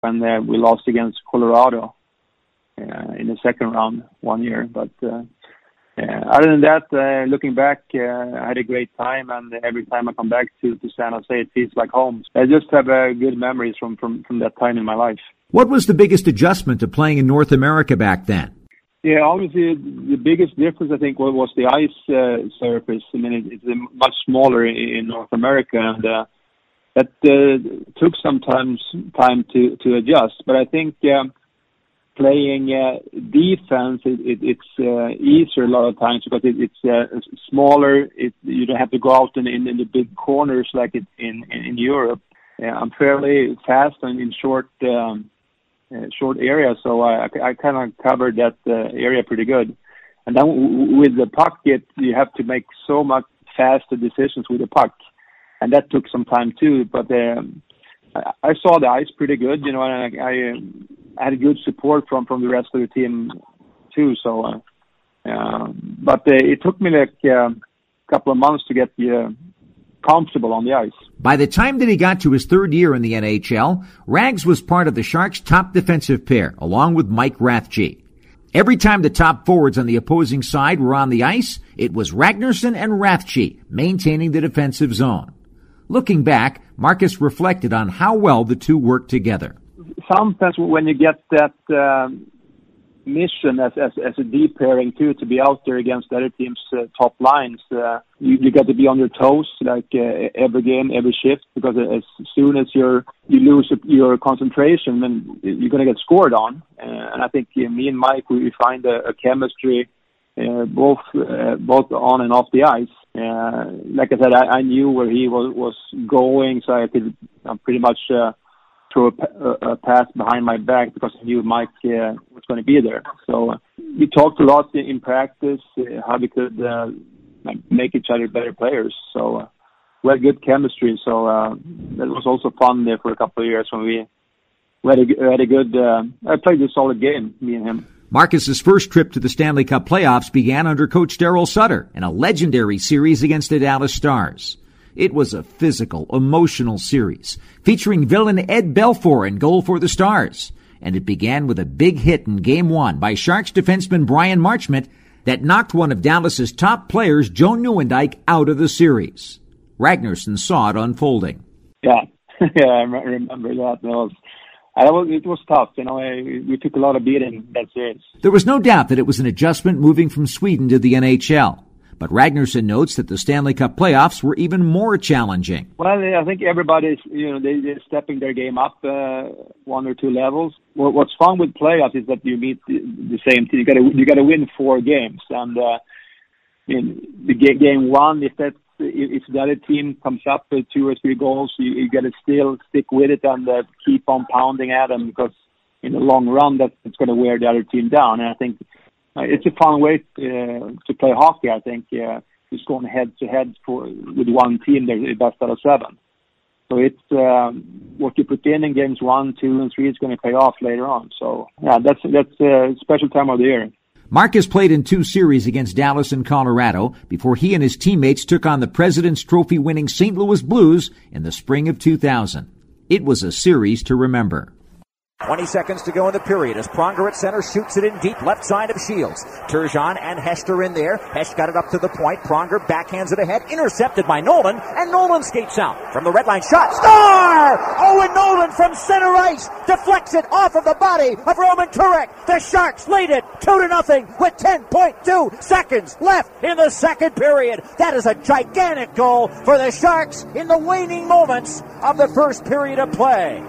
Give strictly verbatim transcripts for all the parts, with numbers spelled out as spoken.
when uh, we lost against Colorado uh, in the second round one year. But uh, uh, other than that, uh, looking back, uh, I had a great time, and every time I come back to, to San Jose, it feels like home. I just have uh, good memories from, from, from that time in my life. What was the biggest adjustment to playing in North America back then? Yeah, obviously the biggest difference, I think, was the ice uh, surface. I mean, it, it's much smaller in North America, and uh, that uh, took some time, time to, to adjust. But I think uh, playing uh, defense, it, it, it's uh, easier a lot of times because it, it's uh, smaller. It, you don't have to go out in, in, in the big corners like it in, in Europe. Yeah, I'm fairly fast and in short um, uh, short area, so I, I kind of covered that uh, area pretty good. And then w- with the puck, it, you have to make so much faster decisions with the puck, and that took some time too. But um, I, I saw the ice pretty good, you know, and I, I, um, I had good support from, from the rest of the team too. So, uh, uh, but uh, it took me like uh, a couple of months to get the. Uh, comfortable on the ice. By the time that he got to his third year in the N H L, Rags was part of the Sharks' top defensive pair, along with Mike Rathje. Every time the top forwards on the opposing side were on the ice, it was Ragnarsson and Rathje maintaining the defensive zone. Looking back, Marcus reflected on how well the two worked together. Sometimes when you get that um, mission as, as as a deep pairing too, to be out there against the other team's uh, top lines, uh, you, you got to be on your toes like uh, every game, every shift, because as soon as you're you lose your concentration, then you're going to get scored on. Uh, and I think uh, me and Mike, we find a, a chemistry uh, both uh, both on and off the ice. Uh, like I said, I, I knew where he was was going, so I could uh, pretty much. Uh, throw a, a pass behind my back because I knew Mike uh, was going to be there. So uh, we talked a lot in practice, uh, how we could uh, make each other better players. So uh, we had good chemistry. So uh, that was also fun there for a couple of years when we, we had a, had a good, uh, I played a solid game, me and him. Marcus's first trip to the Stanley Cup playoffs began under coach Darryl Sutter in a legendary series against the Dallas Stars. It was a physical, emotional series featuring villain Ed Belfour in goal for the Stars. And it began with a big hit in Game one by Sharks defenseman Brian Marchment that knocked one of Dallas's top players, Joe Nieuwendyk, out of the series. Ragnarsson saw it unfolding. Yeah, yeah, I remember that. It was, I was, it was tough. You know, we took a lot of beating that series. There was no doubt that it was an adjustment moving from Sweden to the N H L. But Ragnarsson notes that the Stanley Cup playoffs were even more challenging. Well, I think everybody's, you know, they, they're stepping their game up uh, one or two levels. Well, what's fun with playoffs is that you meet the, the same team. You got to you got to win four games, and uh, in the game one, if that if the other team comes up with two or three goals, you, you got to still stick with it and uh, keep on pounding at them, because in the long run, that it's going to wear the other team down. And I think. Uh, it's a fun way uh, to play hockey, I think, uh, just going head-to-head for, with one team, the best out of seven. So it's um, what you put in in games one, two, and three is going to pay off later on. So, yeah, that's that's a special time of the year. Marcus played in two series against Dallas and Colorado before he and his teammates took on the President's Trophy-winning Saint Louis Blues in the spring of two thousand. It was a series to remember. twenty seconds to go in the period as Pronger at center shoots it in deep left side of Shields. Turgeon and Hester in there. Hesh got it up to the point. Pronger backhands it ahead. Intercepted by Nolan, and Nolan skates out. From the red line shot. Score! Owen Nolan from center ice deflects it off of the body of Roman Turek. The Sharks lead it two to nothing with ten point two seconds left in the second period. That is a gigantic goal for the Sharks in the waning moments of the first period of play.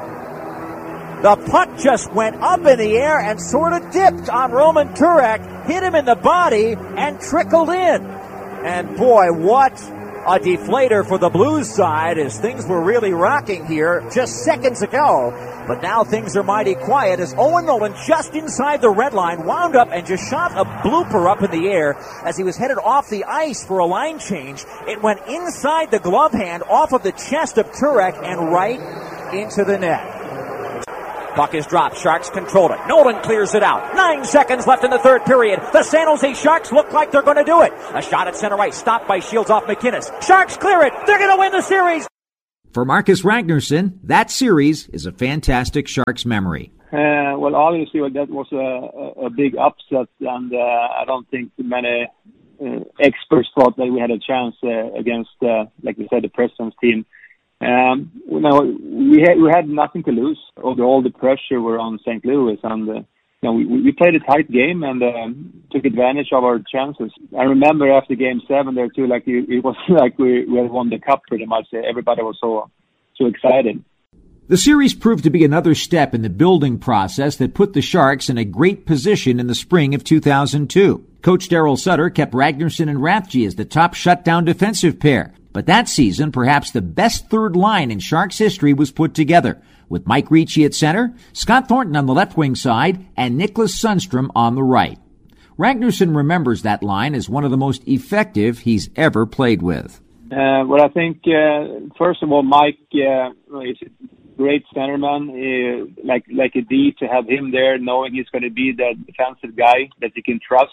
The puck just went up in the air and sort of dipped on Roman Turek, hit him in the body, and trickled in. And boy, what a deflator for the Blues side, as things were really rocking here just seconds ago. But now things are mighty quiet as Owen Nolan, just inside the red line, wound up and just shot a blooper up in the air as he was headed off the ice for a line change. It went inside the glove hand, off of the chest of Turek, and right into the net. Puck is dropped. Sharks control it. Nolan clears it out. Nine seconds left in the third period. The San Jose Sharks look like they're going to do it. A shot at center ice, stopped by Shields off McInnes. Sharks clear it. They're going to win the series. For Marcus Ragnarsson, that series is a fantastic Sharks memory. Uh, well, obviously, well, that was a, a big upset, and uh, I don't think many uh, experts thought that we had a chance uh, against, uh, like you said, the President's team. Um, you know, we had we had nothing to lose. Although all the pressure were on Saint Louis, and uh, you know, we, we played a tight game and um, took advantage of our chances. I remember after Game Seven there too, like it, it was like we, we had won the cup pretty much. Everybody was so so excited. The series proved to be another step in the building process that put the Sharks in a great position in the spring of two thousand two. Coach Daryl Sutter kept Ragnarsson and Rathje as the top shutdown defensive pair. But that season, perhaps the best third line in Sharks history was put together, with Mike Ricci at center, Scott Thornton on the left wing side, and Nicklas Sundstrom on the right. Ragnarsson remembers that line as one of the most effective he's ever played with. Uh, well, I think, uh, first of all, Mike uh, is a great centerman, uh, like like a D, to have him there, knowing he's going to be the defensive guy that you can trust.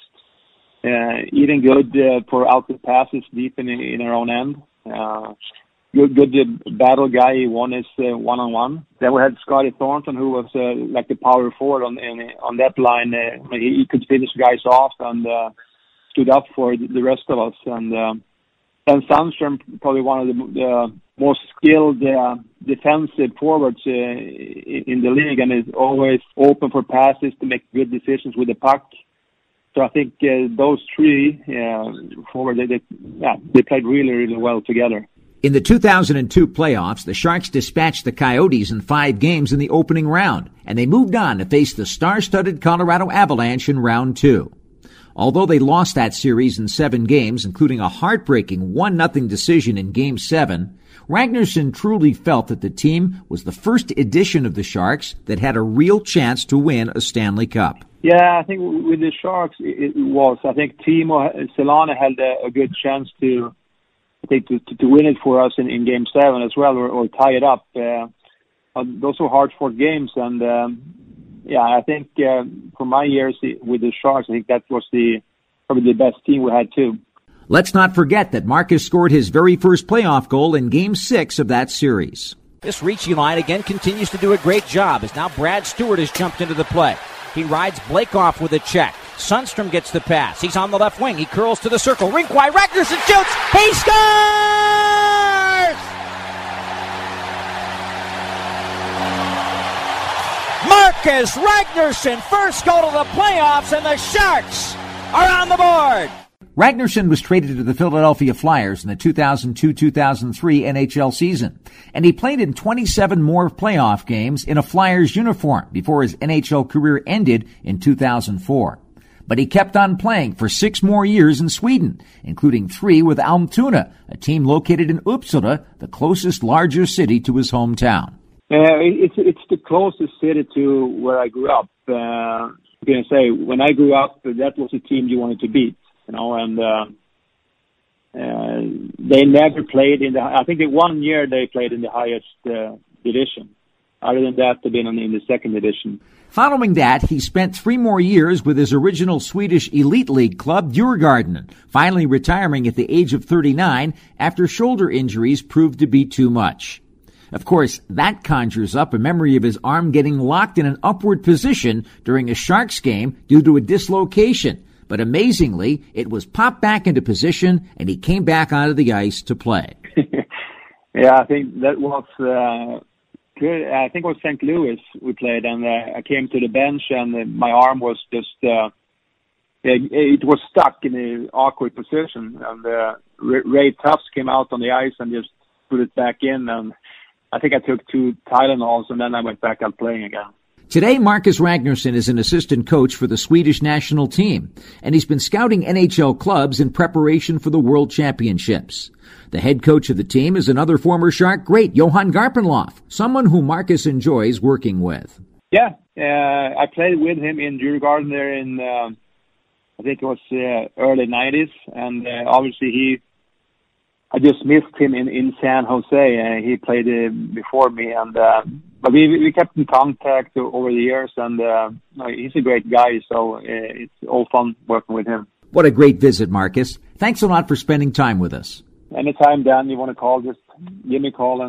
Uh, eating good uh, for outlet passes deep in, in our own end. Uh, good, good uh, battle guy. He won his uh, one-on-one. Then we had Scotty Thornton, who was uh, like the power forward on in, on that line. Uh, he, he could finish guys off and uh, stood up for the rest of us. And uh, then Sundstrom, probably one of the uh, most skilled uh, defensive forwards uh, in the league, and is always open for passes to make good decisions with the puck. So I think uh, those three uh, forward, they, they, yeah, they played really, really well together. In the two thousand two playoffs, the Sharks dispatched the Coyotes in five games in the opening round, and they moved on to face the star-studded Colorado Avalanche in round two. Although they lost that series in seven games, including a heartbreaking one nothing decision in Game seven, Ragnarsson truly felt that the team was the first edition of the Sharks that had a real chance to win a Stanley Cup. Yeah, I think with the Sharks it was. I think Timo Selänne had a, a good chance to, I think, to, to, to win it for us in, in Game Seven as well, or, or tie it up. Uh, those were hard-fought games, and um, yeah, I think uh, for my years with the Sharks, I think that was the probably the best team we had too. Let's not forget that Marcus scored his very first playoff goal in Game Six of that series. This Ricci line again continues to do a great job as now Brad Stewart has jumped into the play. He rides Blake off with a check. Sundstrom gets the pass. He's on the left wing. He curls to the circle. Rink wide. Ragnarsson shoots. He scores! Marcus Ragnarsson, first goal of the playoffs, and the Sharks are on the board. Ragnarsson was traded to the Philadelphia Flyers in the two thousand two two thousand three N H L season, and he played in twenty-seven more playoff games in a Flyers uniform before his N H L career ended in two thousand four. But he kept on playing for six more years in Sweden, including three with Almtuna, a team located in Uppsala, the closest larger city to his hometown. Uh, it's it's the closest city to where I grew up. Uh, I'm going to say, when I grew up, that was the team you wanted to beat. You know, and uh, uh, they never played in the. I think the one year they played in the highest uh, division. Other than that, they've been in the second division. Following that, he spent three more years with his original Swedish elite league club, Djurgården, finally retiring at the age of thirty-nine after shoulder injuries proved to be too much. Of course, that conjures up a memory of his arm getting locked in an upward position during a Sharks game due to a dislocation. But amazingly, it was popped back into position, and he came back onto the ice to play. Yeah, I think that was uh, good. I think it was Saint Louis we played, and uh, I came to the bench, and uh, my arm was just, uh, it, it was stuck in an awkward position. And uh, Ray Tufts came out on the ice and just put it back in, and I think I took two Tylenols, and then I went back out playing again. Today, Marcus Ragnarsson is an assistant coach for the Swedish national team, and he's been scouting N H L clubs in preparation for the World Championships. The head coach of the team is another former Shark great, Johan Garpenlov, someone who Marcus enjoys working with. Yeah, uh, I played with him in Djurgården there in, uh, I think it was uh, early nineties, and uh, obviously he, I just missed him in, in San Jose. Uh, he played uh, before me, and uh, but we we kept in contact over the years, and uh, he's a great guy, so uh, it's all fun working with him. What a great visit, Marcus. Thanks a lot for spending time with us. Anytime, Dan, you want to call, just give me a call, and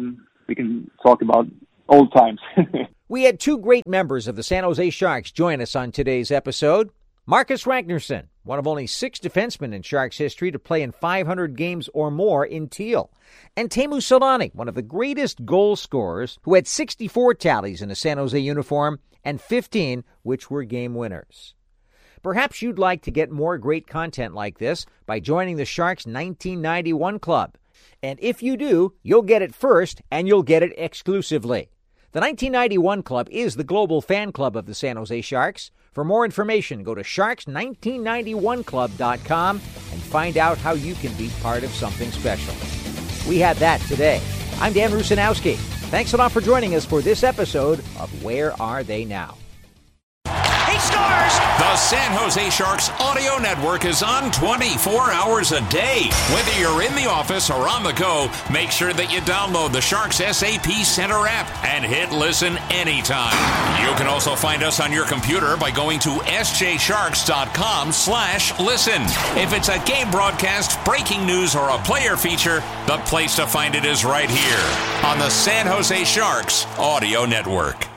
we can talk about old times. We had two great members of the San Jose Sharks join us on today's episode. Marcus Ragnarsson, one of only six defensemen in Sharks history to play in five hundred games or more in teal. And Teemu Selanne, one of the greatest goal scorers, who had sixty-four tallies in a San Jose uniform and fifteen which were game winners. Perhaps you'd like to get more great content like this by joining the Sharks nineteen ninety-one Club. And if you do, you'll get it first and you'll get it exclusively. The nineteen ninety-one Club is the global fan club of the San Jose Sharks. For more information, go to sharks nineteen ninety-one club dot com and find out how you can be part of something special. We had that today. I'm Dan Rusanowski. Thanks a lot for joining us for this episode of Where Are They Now? He scores! The San Jose Sharks Audio Network is on twenty-four hours a day. Whether you're in the office or on the go, make sure that you download the Sharks S A P Center app and hit listen anytime. You can also find us on your computer by going to s j sharks dot com slash listen. If it's a game broadcast, breaking news, or a player feature, the place to find it is right here on the San Jose Sharks Audio Network.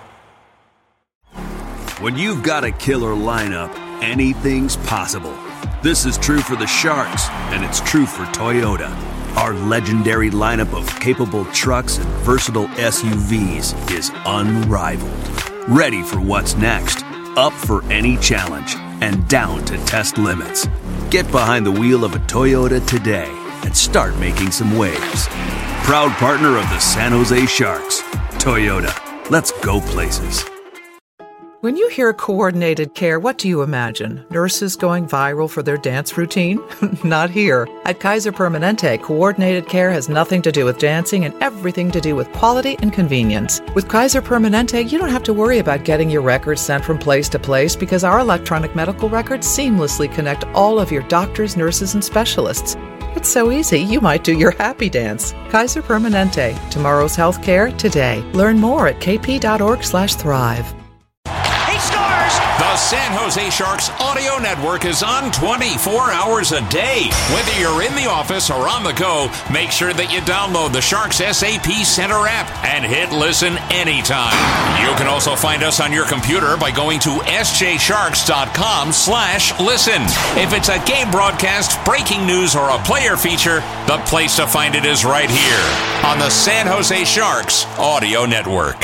When you've got a killer lineup, anything's possible. This is true for the Sharks, and it's true for Toyota. Our legendary lineup of capable trucks and versatile S U Vs is unrivaled. Ready for what's next, up for any challenge, and down to test limits. Get behind the wheel of a Toyota today and start making some waves. Proud partner of the San Jose Sharks, Toyota. Let's go places. When you hear coordinated care, what do you imagine? Nurses going viral for their dance routine? Not here. At Kaiser Permanente, coordinated care has nothing to do with dancing and everything to do with quality and convenience. With Kaiser Permanente, you don't have to worry about getting your records sent from place to place because our electronic medical records seamlessly connect all of your doctors, nurses, and specialists. It's so easy, you might do your happy dance. Kaiser Permanente. Tomorrow's healthcare today. Learn more at k p dot org slash thrive. The San Jose Sharks Audio Network is on twenty-four hours a day. Whether you're in the office or on the go, make sure that you download the Sharks S A P Center app and hit listen anytime. You can also find us on your computer by going to s j sharks dot com slash listen. If it's a game broadcast, breaking news, or a player feature, the place to find it is right here on the San Jose Sharks Audio Network.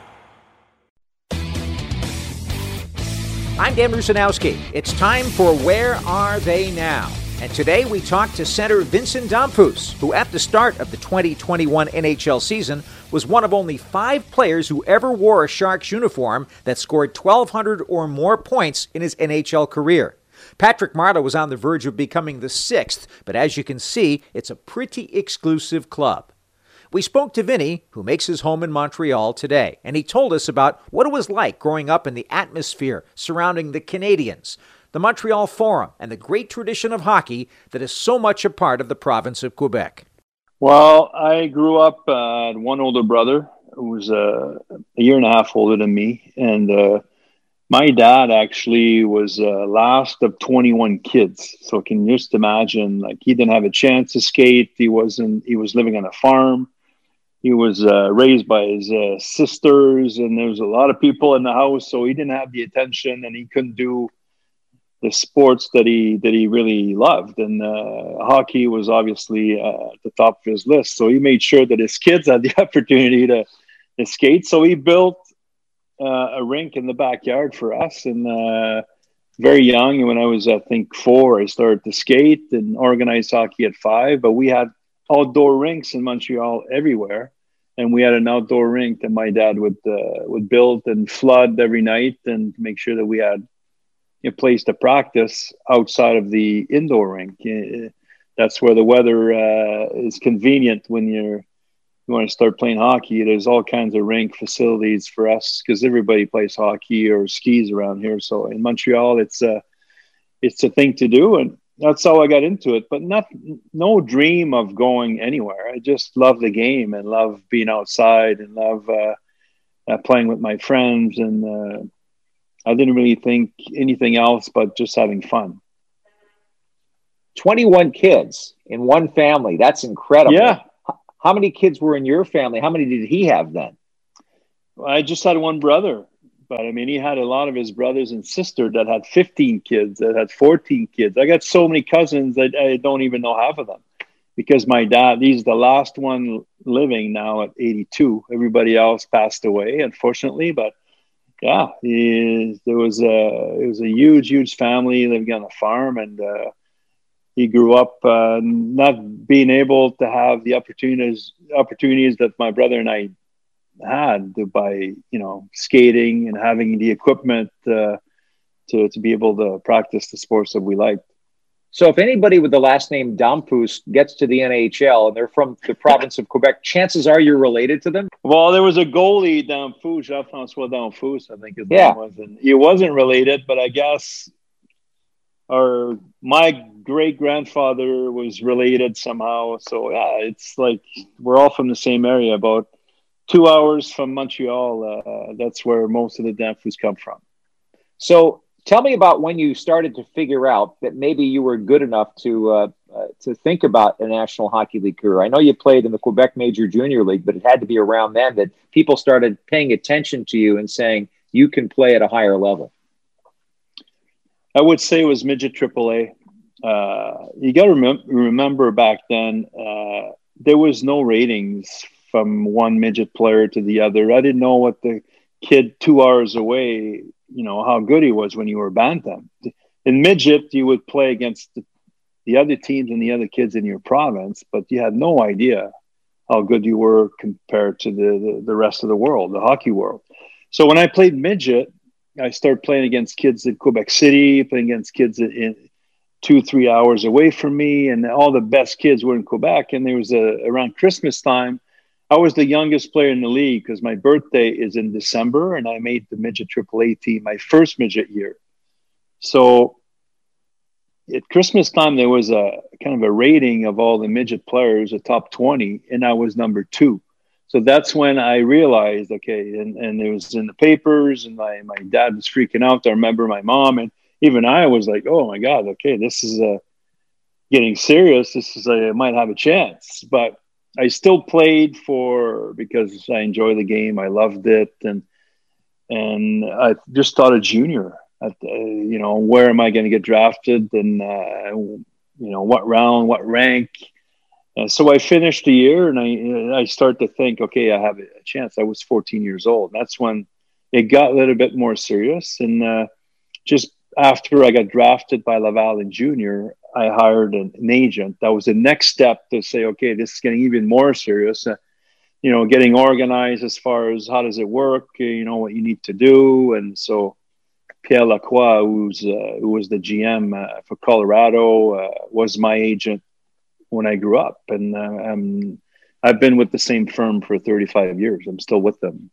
I'm Dan Rusanowski. It's time for Where Are They Now? And today we talk to center Vincent Damphousse, who at the start of the twenty twenty-one N H L season was one of only five players who ever wore a Sharks uniform that scored twelve hundred or more points in his N H L career. Patrick Marleau was on the verge of becoming the sixth, but as you can see, it's a pretty exclusive club. We spoke to Vinny, who makes his home in Montreal today, and he told us about what it was like growing up in the atmosphere surrounding the Canadiens, the Montreal Forum, and the great tradition of hockey that is so much a part of the province of Quebec. Well, I grew up, uh, had one older brother who was uh, a year and a half older than me, and uh, my dad actually was uh, last of twenty-one kids. So can you just imagine, like, he didn't have a chance to skate. He wasn't, he was living on a farm. He was uh, raised by his uh, sisters, and there was a lot of people in the house, so he didn't have the attention, and he couldn't do the sports that he that he really loved. And uh, hockey was obviously uh, at the top of his list. So he made sure that his kids had the opportunity to, to skate. So he built uh, a rink in the backyard for us. And uh, very young, when I was, I think, four, I started to skate and organize hockey at five. But we had outdoor rinks in Montreal everywhere, and we had an outdoor rink that my dad would uh, would build and flood every night and make sure that we had a place to practice outside of the indoor rink. That's where the weather uh, is convenient when you're you want to start playing hockey. There's all kinds of rink facilities for us because everybody plays hockey or skis around here. So in Montreal, it's a it's a thing to do, and that's how I got into it, but not no dream of going anywhere. I just love the game and love being outside and love uh, uh, playing with my friends. And uh, I didn't really think anything else but just having fun. twenty-one kids in one family. That's incredible. Yeah. how many kids were in your family? How many did he have then? I just had one brother, but I mean, he had a lot of his brothers and sisters that had fifteen kids, that had fourteen kids. I got so many cousins that I don't even know half of them, because my dad, he's the last one living now at eighty-two. Everybody else passed away, unfortunately. But yeah, he, there was a, it was a huge, huge family living on a farm, and uh, he grew up uh, not being able to have the opportunities, opportunities that my brother and I had by, you know, skating and having the equipment uh, to, to be able to practice the sports that we liked. So if anybody with the last name Damphousse gets to the N H L and they're from the province of Quebec, chances are you're related to them? Well, there was a goalie, Damphousse, Jean-François Damphousse, I think his yeah. name was. And he wasn't related, but I guess our, my great-grandfather was related somehow. So, yeah, it's like we're all from the same area, about two hours from Montreal. Uh, that's where most of the Damphousse come from. So tell me about when you started to figure out that maybe you were good enough to uh, uh, to think about a National Hockey League career. I know you played in the Quebec Major Junior League, but it had to be around then that people started paying attention to you and saying you can play at a higher level. I would say it was midget triple A. Uh, you got to remem- remember back then, uh, there was no ratings from one midget player to the other. I didn't know what the kid two hours away, you know, how good he was when you were bantam. In midget, you would play against the, the other teams and the other kids in your province, but you had no idea how good you were compared to the, the, the rest of the world, the hockey world. So when I played midget, I started playing against kids in Quebec City, playing against kids in two, three hours away from me, and all the best kids were in Quebec. And there was a, around Christmas time, I was the youngest player in the league because my birthday is in December, and I made the midget triple A team my first midget year. So at Christmas time, there was a kind of a rating of all the midget players, a top twenty, and I was number two. So that's when I realized, okay, and, and it was in the papers, and my, my dad was freaking out. I remember my mom, and even I was like, oh my God, okay, this is uh, getting serious. This is, I might have a chance. But I still played for, because I enjoy the game. I loved it. And, and I just thought a junior, at the, you know, where am I going to get drafted? And, uh, you know, what round, what rank? And so I finished the year, and I, I started to think, okay, I have a chance. I was fourteen years old. That's when it got a little bit more serious. And uh, just after I got drafted by Laval in junior, I hired an, an agent. That was the next step to say, okay, this is getting even more serious. Uh, you know, getting organized as far as how does it work, you know, what you need to do. And so Pierre Lacroix, who's, uh, who was the G M uh, for Colorado, uh, was my agent when I grew up. And uh, um, I've been with the same firm for thirty-five years. I'm still with them.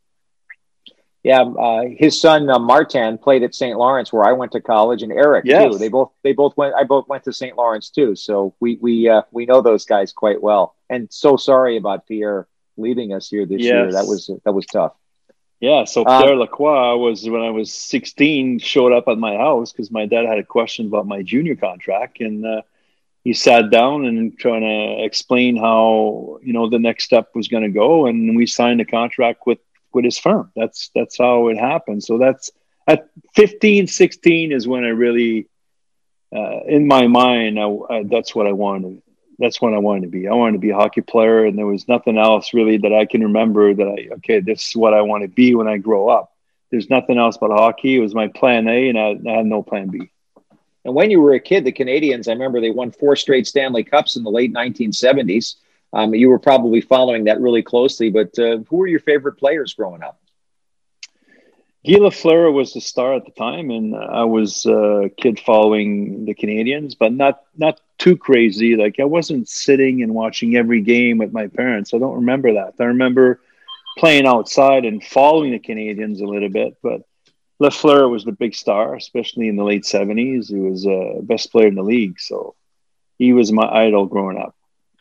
Yeah, uh, his son uh, Martin played at Saint Lawrence, where I went to college, and Eric yes. too. They both they both went. I both went to Saint Lawrence too, so we we uh, we know those guys quite well. And so sorry about Pierre leaving us here this yes. year. That was that was tough. Yeah. So Pierre um, Lacroix was, when I was sixteen, showed up at my house because my dad had a question about my junior contract, and uh, he sat down and trying to explain how, you know, the next step was going to go, and we signed a contract with. with his firm. That's, that's how it happened. So that's at fifteen, sixteen is when I really, uh, in my mind, I, I, that's what I wanted. That's what I wanted to be. I wanted to be a hockey player, and there was nothing else really that I can remember that I, okay, this is what I want to be when I grow up. There's nothing else but hockey. It was my plan A, and I, I had no plan B. And when you were a kid, the Canadians, I remember they won four straight Stanley Cups in the late nineteen seventies. Um, you were probably following that really closely, but uh, who were your favorite players growing up? Guy Lafleur was the star at the time, and I was a kid following the Canadians, but not not too crazy. Like, I wasn't sitting and watching every game with my parents. I don't remember that. I remember playing outside and following the Canadians a little bit, but Lafleur was the big star, especially in the late seventies. He was the uh, best player in the league, so he was my idol growing up.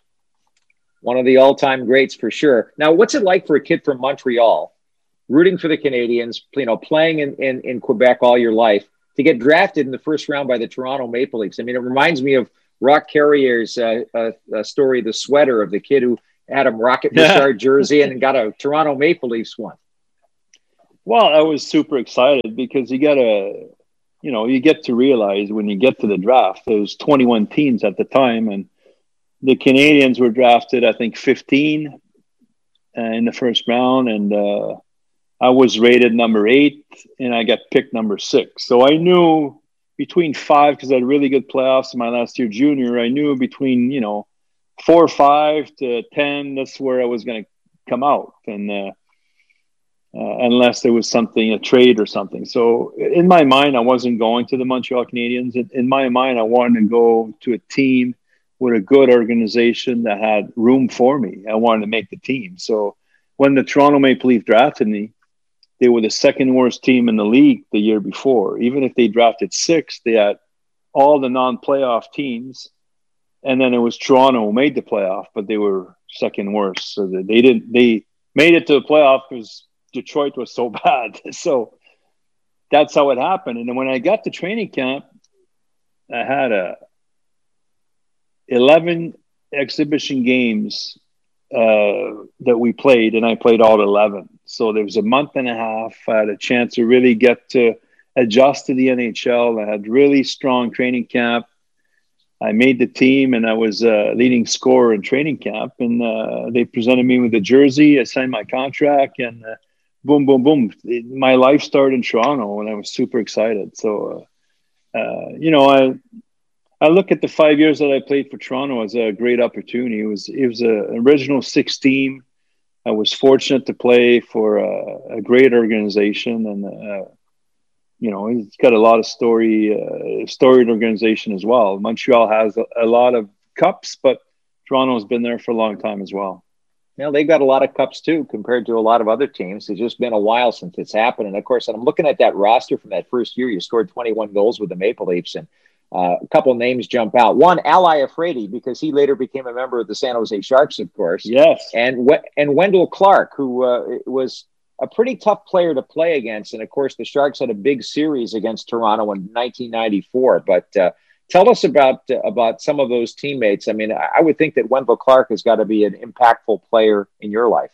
One of the all-time greats for sure. Now, what's it like for a kid from Montreal, rooting for the Canadians, you know, playing in, in, in Quebec all your life, to get drafted in the first round by the Toronto Maple Leafs? I mean, it reminds me of Rock Carrier's uh, uh, uh, story, The Sweater, of the kid who had a Rocket Richard jersey and got a Toronto Maple Leafs one. Well, I was super excited because you got to, you know, you get to realize when you get to the draft, there was twenty-one teams at the time, and the Canadiens were drafted, I think, fifteen uh, in the first round, and uh, I was rated number eight, and I got picked number six. So I knew between five, because I had really good playoffs in my last year junior, I knew between, you know, four or five to ten, that's where I was going to come out. And uh, uh, unless there was something, a trade or something. So in my mind, I wasn't going to the Montreal Canadiens. In, in my mind, I wanted to go to a team with a good organization that had room for me. I wanted to make the team. So when the Toronto Maple Leafs drafted me, they were the second worst team in the league the year before. Even if they drafted six, they had all the non-playoff teams. And then it was Toronto who made the playoff, but they were second worst. So they didn't, they made it to the playoff because Detroit was so bad. So that's how it happened. And then when I got to training camp, I had a eleven exhibition games uh, that we played, and I played all eleven. So there was a month and a half. I had a chance to really get to adjust to the N H L. I had really strong training camp. I made the team, and I was uh, leading scorer in training camp. And uh, they presented me with a jersey. I signed my contract, and uh, boom, boom, boom. It, my life started in Toronto, and I was super excited. So, uh, uh, you know, I I look at the five years that I played for Toronto as a great opportunity. It was it was an original six team. I was fortunate to play for a, a great organization, and uh, you know, it's got a lot of story, uh, storied organization as well. Montreal has a, a lot of cups, but Toronto's been there for a long time as well. Well, they've got a lot of cups too, compared to a lot of other teams. It's just been a while since it's happened. And of course, I'm looking at that roster from that first year. You scored twenty-one goals with the Maple Leafs, and uh, a couple names jump out. One, Ally Afraidy, because he later became a member of the San Jose Sharks, of course. Yes. And and Wendell Clark, who uh, was a pretty tough player to play against. And of course, the Sharks had a big series against Toronto in nineteen ninety-four. But uh, tell us about uh, about some of those teammates. I mean, I would think that Wendell Clark has got to be an impactful player in your life.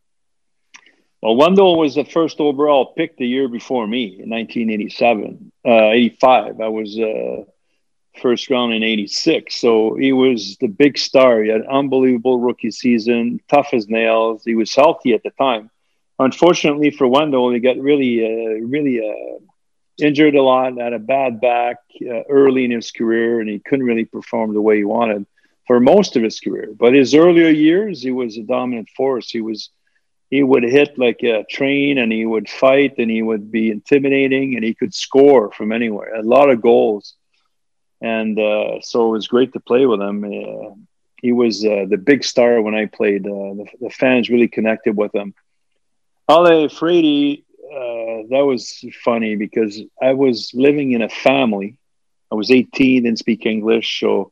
Well, Wendell was the first overall pick the year before me in nineteen eighty-seven, uh, eighty-five. I was uh, first round in eighty-six. So he was the big star. He had an unbelievable rookie season, tough as nails. He was healthy at the time. Unfortunately for Wendell, he got really, uh, really uh, injured a lot, had a bad back uh, early in his career, and he couldn't really perform the way he wanted for most of his career. But his earlier years, he was a dominant force. He was, he would hit like a train, and he would fight, and he would be intimidating, and he could score from anywhere. A lot of goals, and uh, so it was great to play with him. Uh, he was uh, the big star when I played. Uh, the, the fans really connected with him. Ally Afraidy, uh, that was funny because I was living in a family. I was eighteen, didn't speak English, so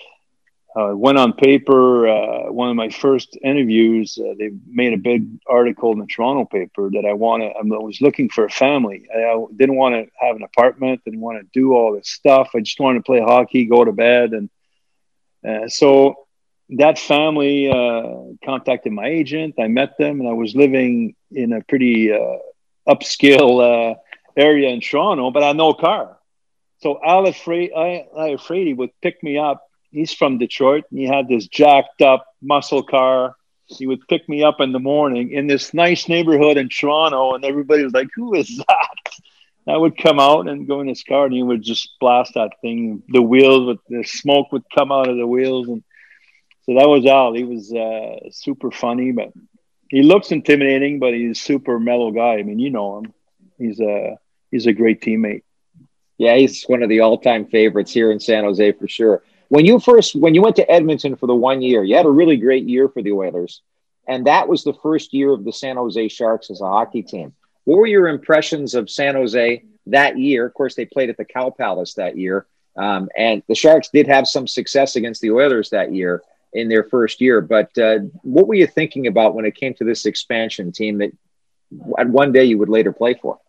uh, went on paper. Uh, one of my first interviews, uh, they made a big article in the Toronto paper that I wanted. I was looking for a family. I, I didn't want to have an apartment. Didn't want to do all this stuff. I just wanted to play hockey, go to bed, and uh, so. That family uh, contacted my agent. I met them, and I was living in a pretty uh, upscale uh, area in Toronto, but I had no car. So Ally Afraidy would pick me up. He's from Detroit, and he had this jacked up muscle car. He would pick me up in the morning in this nice neighborhood in Toronto, and everybody was like, "Who is that?" I would come out and go in his car, and he would just blast that thing. The wheels, with the smoke would come out of the wheels, and so that was Al. He was uh, super funny, but he looks intimidating, but he's a super mellow guy. I mean, you know him. He's a, he's a great teammate. Yeah, he's one of the all-time favorites here in San Jose for sure. When you first, when you went to Edmonton for the one year, you had a really great year for the Oilers. And that was the first year of the San Jose Sharks as a hockey team. What were your impressions of San Jose that year? Of course, they played at the Cow Palace that year. Um, and the Sharks did have some success against the Oilers that year in their first year. But uh, what were you thinking about when it came to this expansion team that at one day you would later play for?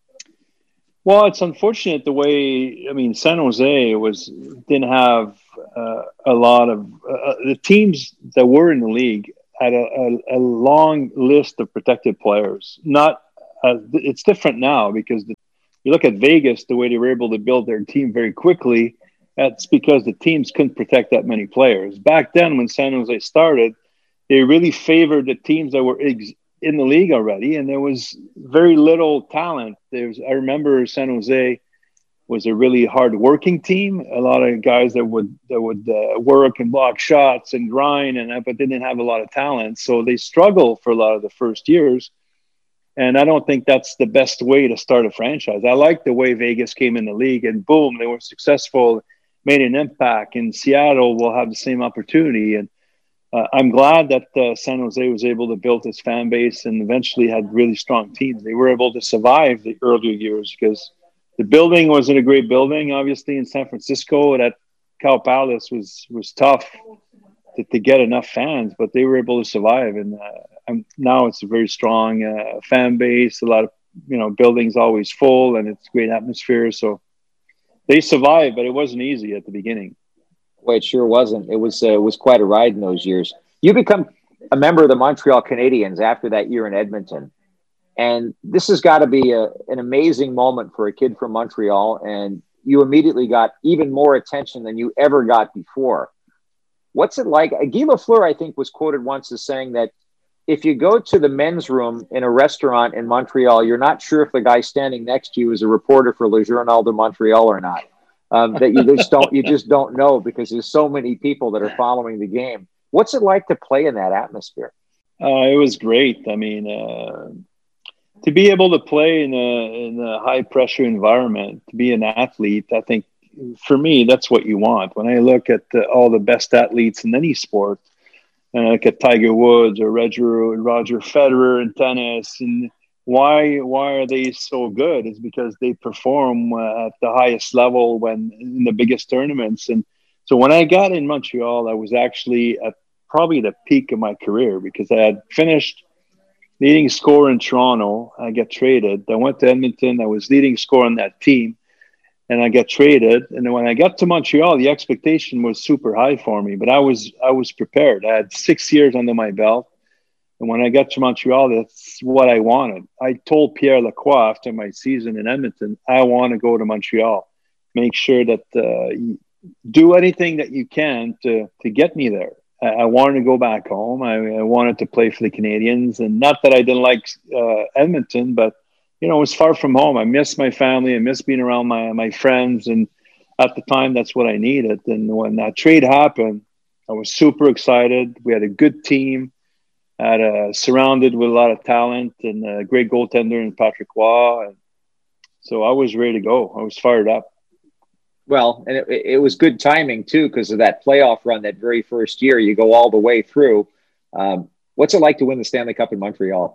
Well, it's unfortunate the way, I mean, San Jose was didn't have uh, a lot of uh, the teams that were in the league had a, a, a long list of protected players. Not uh, it's different now because the, you look at Vegas, the way they were able to build their team very quickly. That's because the teams couldn't protect that many players. Back then, when San Jose started, they really favored the teams that were ex- in the league already, and there was very little talent. There's I remember San Jose was a really hard-working team. A lot of guys that would that would uh, work and block shots and grind, and but they didn't have a lot of talent, so they struggled for a lot of the first years. And I don't think that's the best way to start a franchise. I like the way Vegas came in the league, and boom, they were successful, made an impact. And Seattle will have the same opportunity. And uh, I'm glad that uh, San Jose was able to build its fan base and eventually had really strong teams. They were able to survive the earlier years because the building wasn't a great building, obviously, in San Francisco. That Cow Palace was was tough to, to get enough fans, but they were able to survive. And uh, I'm, now it's a very strong uh, fan base. A lot of, you know, buildings always full, and it's great atmosphere. So they survived, but it wasn't easy at the beginning. Well, it sure wasn't. It was uh, it was quite a ride in those years. You become a member of the Montreal Canadiens after that year in Edmonton. And this has got to be a, an amazing moment for a kid from Montreal. And you immediately got even more attention than you ever got before. What's it like? Guy Lafleur, I think, was quoted once as saying that if you go to the men's room in a restaurant in Montreal, you're not sure if the guy standing next to you is a reporter for Le Journal de Montreal or not. Um, that you just don't you just don't know because there's so many people that are following the game. What's it like to play in that atmosphere? Uh, it was great. I mean, uh, to be able to play in a in a high pressure environment, to be an athlete, I think for me that's what you want. When I look at the, all the best athletes in any sport, and I look at Tiger Woods or Roger Roger Federer in tennis, and why why are they so good? It's because they perform uh, at the highest level when in the biggest tournaments. And so when I got in Montreal, I was actually at probably the peak of my career because I had finished leading scorer in Toronto. I got traded. I went to Edmonton. I was leading scorer on that team, and I got traded. And then when I got to Montreal, the expectation was super high for me, but I was I was prepared. I had six years under my belt. And when I got to Montreal, that's what I wanted. I told Pierre Lacroix after my season in Edmonton, I want to go to Montreal. Make sure that uh, you do anything that you can to, to get me there. I, I wanted to go back home. I, I wanted to play for the Canadiens. And not that I didn't like uh, Edmonton, but, you know, it was far from home. I missed my family. I missed being around my, my friends. And at the time, that's what I needed. And when that trade happened, I was super excited. We had a good team. Had, uh, surrounded with a lot of talent and a great goaltender in Patrick Roy. And so I was ready to go. I was fired up. Well, and it, it was good timing, too, because of that playoff run that very first year. You go all the way through. Um, what's it like to win the Stanley Cup in Montreal?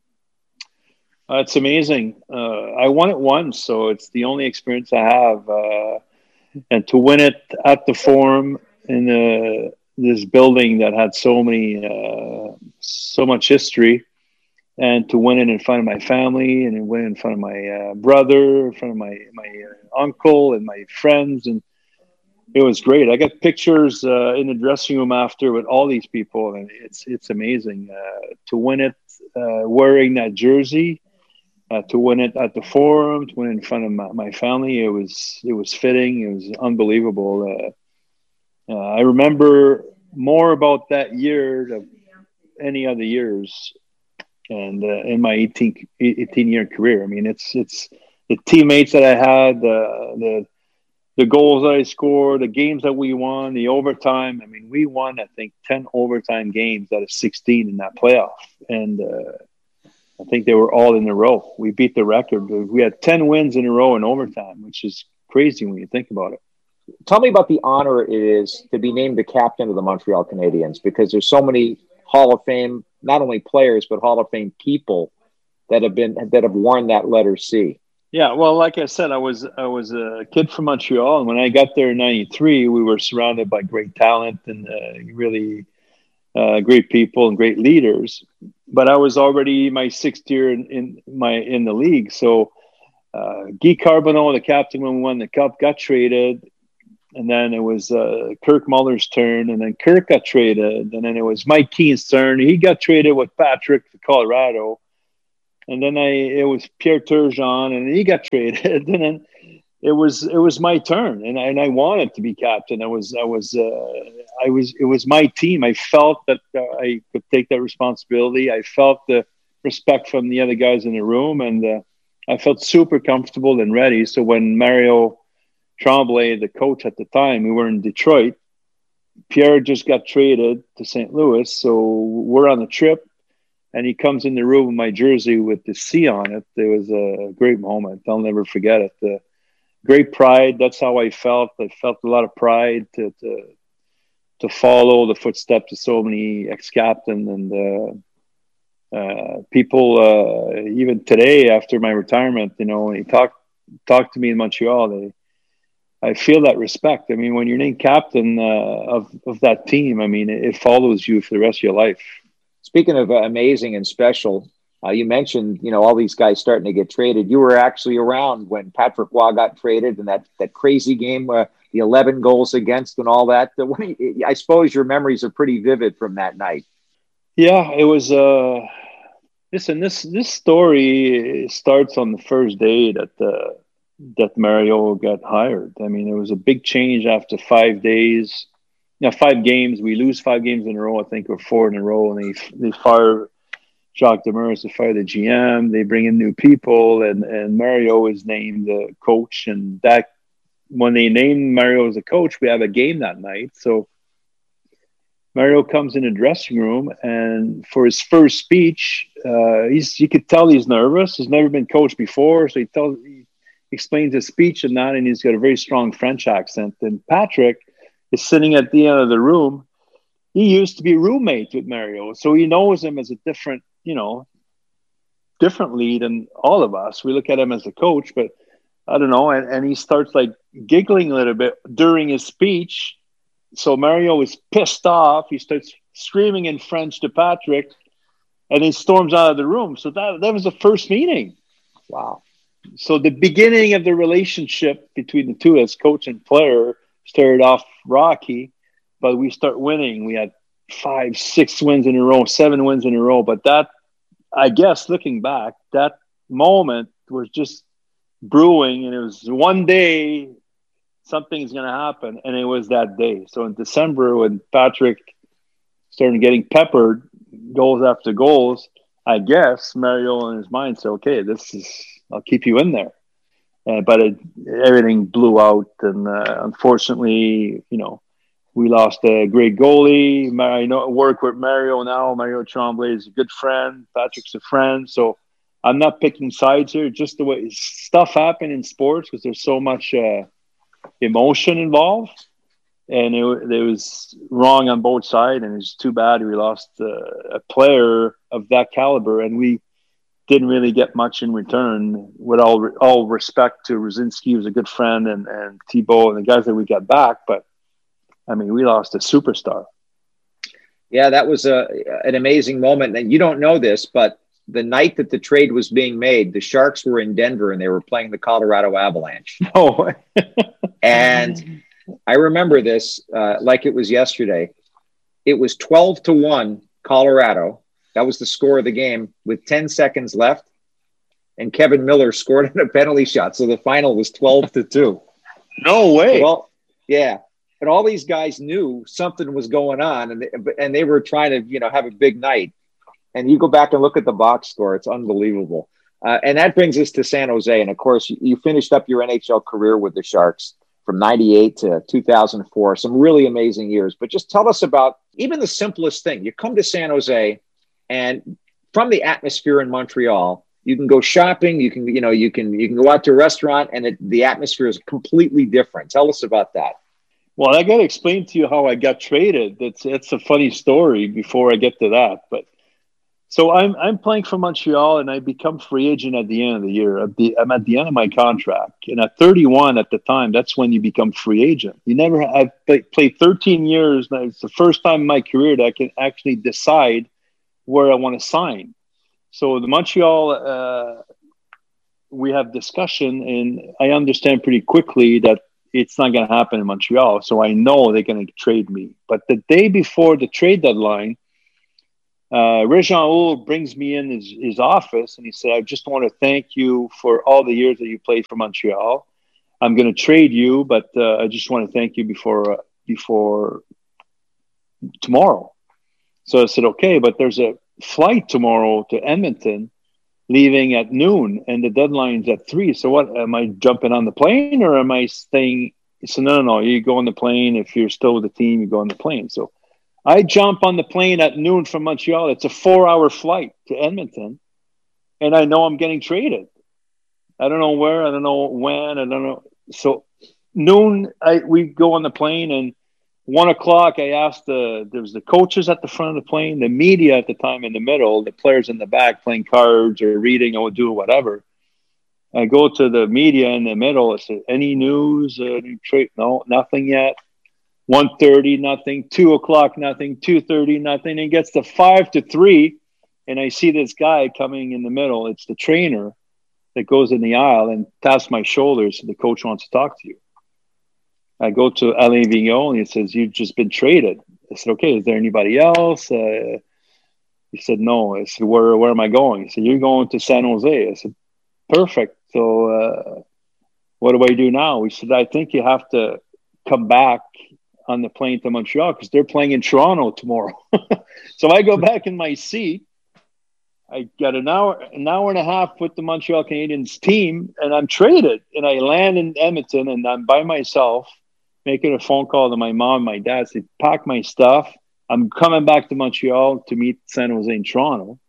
Uh, it's amazing. Uh, I won it once, so it's the only experience I have. Uh, and to win it at the Forum in the this building that had so many, uh, so much history, and to win it in front of my family and win it in front of my uh, brother, in front of my my uh, uncle and my friends, and it was great. I got pictures uh, in the dressing room after with all these people, and it's it's amazing uh, to win it uh, wearing that jersey, uh, to win it at the Forum, to win it in front of my, my family. It was it was fitting. It was unbelievable. Uh, Uh, I remember more about that year than any other years, and uh, in my eighteen, eighteen year career. I mean, it's it's the teammates that I had, uh, the the goals that I scored, the games that we won, the overtime. I mean, we won I think ten overtime games out of sixteen in that playoff, and uh, I think they were all in a row. We beat the record. We had ten wins in a row in overtime, which is crazy when you think about it. Tell me about the honor it is to be named the captain of the Montreal Canadiens, because there's so many Hall of Fame, not only players, but Hall of Fame people that have been, that have worn that letter C. Yeah. Well, like I said, I was, I was a kid from Montreal. And when I got there in ninety-three, we were surrounded by great talent and uh, really uh, great people and great leaders, but I was already my sixth year in, in my, in the league. So uh, Guy Carbonneau, the captain, when we won the cup, got traded. and then it was uh, Kirk Muller's turn, and then Kirk got traded, and then it was Mike Keen's turn. He got traded with Patrick to Colorado, and then I it was Pierre Turgeon, and he got traded, and then it was it was my turn, and I, and I wanted to be captain. I was I was uh, I was it was my team. I felt that uh, I could take that responsibility. I felt the respect from the other guys in the room, and uh, I felt super comfortable and ready. So when Mario Tremblay, the coach at the time, we were in Detroit, Pierre just got traded to Saint Louis, so we're on the trip, and he comes in the room with my jersey with the C on it. It was a great moment. I'll never forget it. The great pride. That's how I felt. I felt a lot of pride to to, to follow the footsteps of so many ex-captains and uh, uh, people. Uh, even today, after my retirement, you know, when he talk talk to me in Montreal, they. I feel that respect. I mean, when you're named captain uh, of, of that team, I mean, it, it follows you for the rest of your life. Speaking of uh, amazing and special, uh, you mentioned, you know, all these guys starting to get traded. You were actually around when Patrick Roy got traded and that, that crazy game, uh, the eleven goals against and all that. The, when he, I suppose your memories are pretty vivid from that night. Yeah, it was. Uh, listen, this this story starts on the first day that the. Uh, that Mario got hired. I mean, it was a big change after five days. Now, five games. We lose five games in a row, I think, or four in a row. And they they fire Jacques Demers, they fire the G M. They bring in new people, and, and Mario is named the coach. And that when they named Mario as a coach, we have a game that night. So Mario comes in the dressing room, and for his first speech, uh, he's you could tell he's nervous. He's never been coached before, so he tells. He, explains his speech and that, and he's got a very strong French accent. And Patrick is sitting at the end of the room. He used to be roommate with Mario, so he knows him as a different, you know, differently than all of us. We look at him as a coach, but I don't know. And, and he starts like giggling a little bit during his speech. So Mario is pissed off. He starts screaming in French to Patrick, and he storms out of the room. So that that was the first meeting. Wow. So the beginning of the relationship between the two as coach and player started off rocky, but we start winning. We had five, six wins in a row, seven wins in a row. But that, I guess, looking back, that moment was just brewing, and it was one day something's going to happen, and it was that day. So in December, when Patrick started getting peppered, goals after goals, I guess Mario in his mind said, okay, this is, I'll keep you in there. Uh, but it, everything blew out. And uh, unfortunately, you know, we lost a great goalie. I know, work with Mario now. Mario Tremblay is a good friend. Patrick's a friend. So I'm not picking sides here. Just the way stuff happen in sports, because there's so much uh, emotion involved. And it, it was wrong on both sides, and it's too bad we lost uh, a player of that caliber, and we didn't really get much in return. With all all respect to Rosinski, he was a good friend, and, and Thibault and the guys that we got back, but I mean, we lost a superstar. Yeah, that was a an amazing moment, and you don't know this, but the night that the trade was being made, the Sharks were in Denver, and they were playing the Colorado Avalanche. Oh, and I remember this uh, like it was yesterday. It was twelve to one Colorado. That was the score of the game with ten seconds left. And Kevin Miller scored on a penalty shot. So the final was twelve to two. No way. Well, yeah. And all these guys knew something was going on, and they, and they were trying to, you know, have a big night. And you go back and look at the box score. It's unbelievable. Uh, and that brings us to San Jose. And of course, you, you finished up your N H L career with the Sharks from ninety-eight to two thousand four, some really amazing years. But just tell us about even the simplest thing. You come to San Jose, and from the atmosphere in Montreal, you can go shopping, you can, you know, you can, you can go out to a restaurant, and it, the atmosphere is completely different. Tell us about that. Well, I got to explain to you how I got traded. It's, it's a funny story before I get to that, but so I'm I'm playing for Montreal, and I become free agent at the end of the year. At the, I'm at the end of my contract, and at thirty-one at the time, that's when you become free agent. You never I've play, played thirteen years. Now it's the first time in my career that I can actually decide where I want to sign. So the Montreal, uh, we have discussion, and I understand pretty quickly that it's not going to happen in Montreal. So I know they're going to trade me. But the day before the trade deadline, uh, Réjean Houle brings me in his, his office, and he said, I just want to thank you for all the years that you played for Montreal. I'm going to trade you, but uh, I just want to thank you before uh, before tomorrow. So I said, okay, but there's a flight tomorrow to Edmonton leaving at noon, and the deadline's at three. So what, am I jumping on the plane, or am I staying? He said, no, no, no, you go on the plane. If you're still with the team, you go on the plane. So I jump on the plane at noon from Montreal. It's a four-hour flight to Edmonton, and I know I'm getting traded. I don't know where, I don't know when, I don't know. So noon, I, we go on the plane, and one o'clock, I asked the, there was the coaches at the front of the plane, the media at the time in the middle, the players in the back playing cards or reading or doing whatever. I go to the media in the middle. I said, any news? Uh, any trade? No, nothing yet. one thirty, nothing. two o'clock, nothing. two thirty, nothing. And it gets to five to three, and I see this guy coming in the middle. It's the trainer that goes in the aisle and taps my shoulder. So the coach wants to talk to you. I go to Alain Vigneault, and he says, you've just been traded. I said, okay, is there anybody else? Uh, he said, no. I said, where, where am I going? He said, you're going to San Jose. I said, perfect. So uh, what do I do now? He said, I think you have to come back on the plane to Montreal because they're playing in Toronto tomorrow. So I go back in my seat. I got an hour, an hour and a half with the Montreal Canadiens team, and I'm traded. And I land in Edmonton, and I'm by myself, making a phone call to my mom, my dad, say, pack my stuff. I'm coming back to Montreal to meet San Jose in Toronto.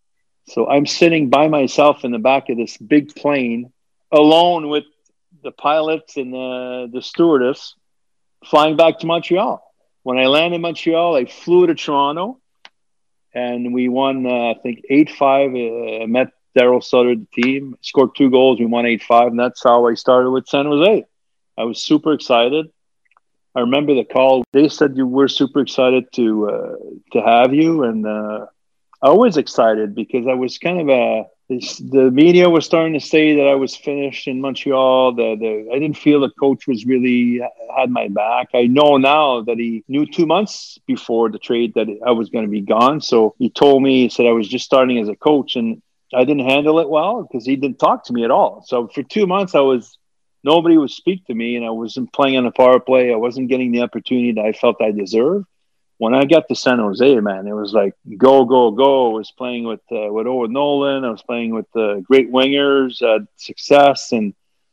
So I'm sitting by myself in the back of this big plane, alone with the pilots and the, the stewardess, flying back to Montreal. When I landed in Montreal, I flew to Toronto, and we won, uh, I think, eight five. I uh, met Daryl Sutter, the team, scored two goals. We won eight five, and that's how I started with San Jose. I was super excited. I remember the call. They said you were super excited to uh, to have you, and uh, I was excited because I was kind of a. The media was starting to say that I was finished in Montreal. The, the I didn't feel the coach was really had my back. I know now that he knew two months before the trade that I was going to be gone. So he told me, he said I was just starting as a coach, and I didn't handle it well because he didn't talk to me at all. So for two months, I was. Nobody would speak to me, and I wasn't playing on the power play. I wasn't getting the opportunity that I felt I deserved. When I got to San Jose, man, it was like go, go, go. I was playing with uh, with Owen Nolan. I was playing with uh, great wingers, uh, success. And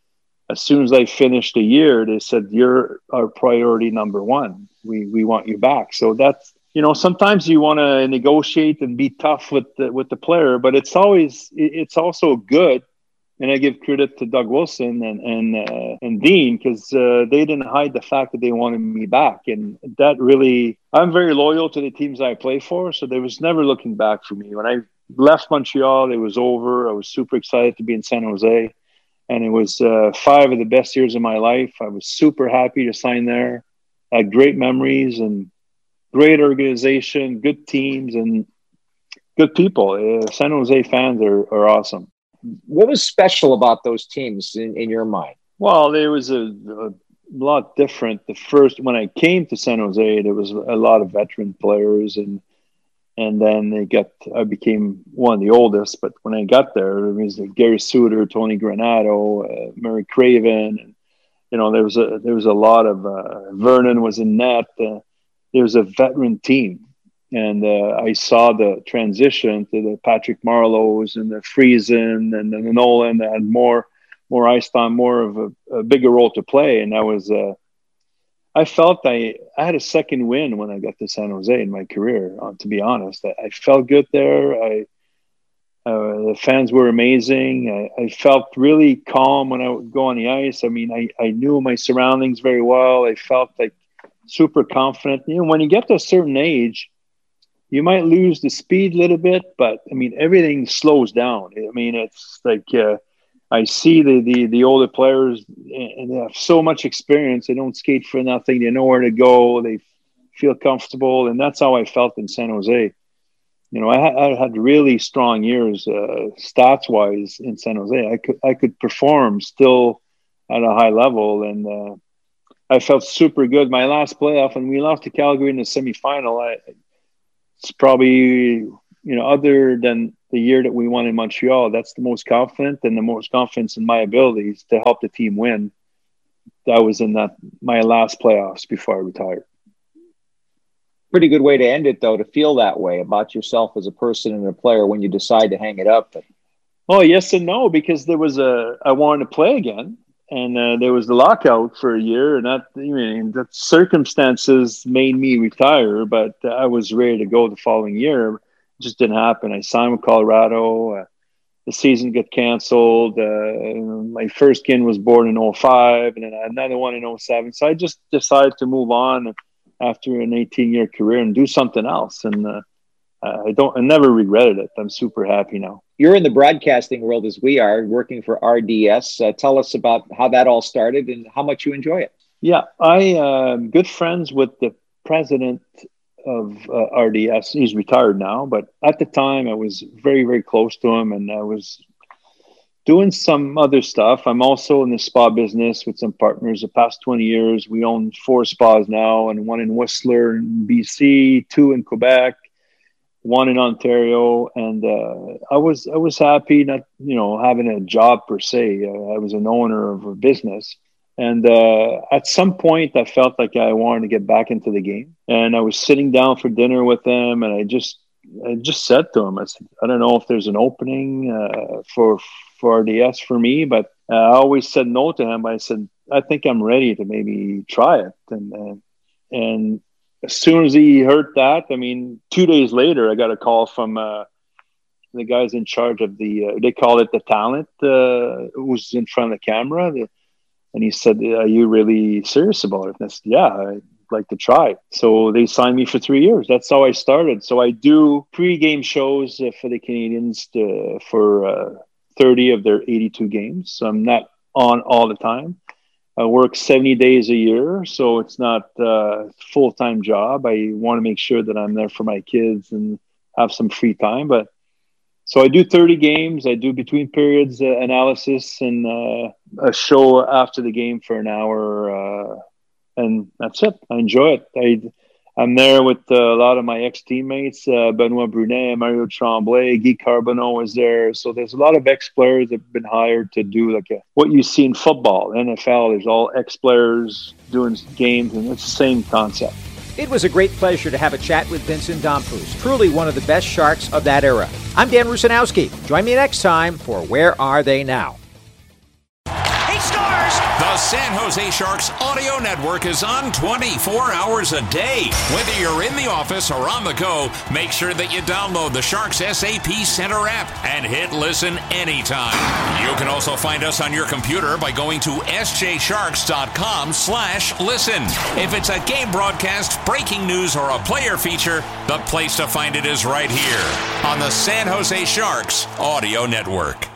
as soon as I finished the year, they said, you're our priority number one. We we want you back. So that's, you know, sometimes you want to negotiate and be tough with the, with the player, but it's always, it's also good. And I give credit to Doug Wilson and and uh, and Dean because uh, they didn't hide the fact that they wanted me back, and that really, I'm very loyal to the teams I play for, so there was never looking back for me. When I left Montreal, it was over. I was super excited to be in San Jose, and it was uh, five of the best years of my life. I was super happy to sign there. I had great memories and great organization, good teams, and good people. Uh, San Jose fans are, are awesome. What was special about those teams in, in your mind? Well, there was a, a lot different. The first, when I came to San Jose, there was a lot of veteran players, and and then they got, I became one of the oldest. But when I got there, there was Gary Suter, Tony Granato, uh, Murray Craven, and you know there was a there was a lot of uh, Vernon was in net. Uh, there was a veteran team. And uh, I saw the transition to the Patrick Marleaus and the Friesen and the Nolan that had more, more ice time, more of a, a bigger role to play. And I was, uh, I felt I, I had a second win when I got to San Jose in my career. Uh, to be honest, I, I felt good there. I, uh, the fans were amazing. I, I felt really calm when I would go on the ice. I mean, I, I knew my surroundings very well. I felt like super confident. You know, when you get to a certain age, you might lose the speed a little bit, but I mean, everything slows down. I mean, it's like uh, I see the, the the older players, and they have so much experience. They don't skate for nothing. They know where to go. They feel comfortable, and that's how I felt in San Jose. You know, I, ha- I had really strong years, uh, stats wise, in San Jose. I could I could perform still at a high level, and uh, I felt super good. My last playoff, when we lost to Calgary in the semifinal, I, it's probably, you know, other than the year that we won in Montreal, that's the most confident and the most confidence in my abilities to help the team win. That was in that my last playoffs before I retired. Pretty good way to end it, though, to feel that way about yourself as a person and a player when you decide to hang it up. But... Oh, yes and no, because there was a, I wanted to play again, and uh, there was the lockout for a year, and that, I mean, that circumstances made me retire, but uh, I was ready to go the following year. It just didn't happen. I signed with Colorado. Uh, the season got canceled. Uh, my first kid was born in oh five, and then another one in oh seven. So I just decided to move on after an eighteen-year career and do something else. And uh, I don't, I never regretted it. I'm super happy now. You're in the broadcasting world as we are, working for R D S. Uh, tell us about how that all started and how much you enjoy it. Yeah, I am good friends with the president of uh, R D S. He's retired now, but at the time I was very, very close to him, and I was doing some other stuff. I'm also in the spa business with some partners. The past twenty years, we own four spas now, and one in Whistler in B C, two in Quebec, one in Ontario. And uh, I was I was happy not, you know, having a job per se. Uh, I was an owner of a business. And uh, at some point, I felt like I wanted to get back into the game. And I was sitting down for dinner with him, and I just I just said to him, I said, I don't know if there's an opening uh, for for R D S for me, but uh, I always said no to him. I said, I think I'm ready to maybe try it. And uh, and as soon as he heard that, I mean, two days later, I got a call from uh, the guys in charge of the, uh, they call it the talent, uh, who's in front of the camera. The, and he said, are you really serious about it? And I said, yeah, I'd like to try. So they signed me for three years. That's how I started. So I do pre-game shows uh, for the Canadians to, for uh, thirty of their eighty-two games. So I'm not on all the time. I work seventy days a year, so it's not a full-time job. I want to make sure that I'm there for my kids and have some free time. But so I do thirty games. I do between periods uh, analysis and uh, a show after the game for an hour. Uh, and that's it. I enjoy it. I, I'm there with uh, a lot of my ex-teammates, uh, Benoit Brunet, Mario Tremblay, Guy Carbonneau is there. So there's a lot of ex-players that have been hired to do like a, what you see in football, N F L. There's all ex-players doing games, and it's the same concept. It was a great pleasure to have a chat with Vincent Damphousse, truly one of the best Sharks of that era. I'm Dan Rusanowski. Join me next time for Where Are They Now? He scores! The San Jose Sharks Audio Network is on twenty-four hours a day. Whether you're in the office or on the go, make sure that you download the Sharks S A P Center app and hit listen anytime. You can also find us on your computer by going to s j sharks dot com slash listen. If it's a game broadcast, breaking news, or a player feature, the place to find it is right here on the San Jose Sharks Audio Network.